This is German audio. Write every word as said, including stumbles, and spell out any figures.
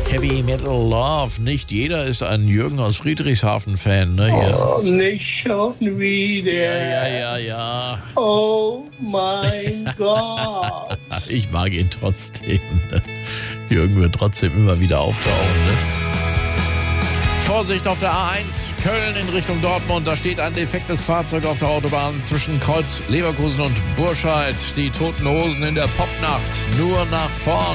Heavy Metal Love. Nicht jeder ist ein Jürgen aus Friedrichshafen-Fan, ne? Hier. Oh, nicht schon wieder. Ja, ja, ja, ja. Oh mein Gott. Ich mag ihn trotzdem. Ne? Jürgen wird trotzdem immer wieder auftauchen, ne? Vorsicht auf der A eins, Köln in Richtung Dortmund. Da steht ein defektes Fahrzeug auf der Autobahn zwischen Kreuz Leverkusen und Burscheid. Die Toten Hosen in der Popnacht. Nur nach vorn.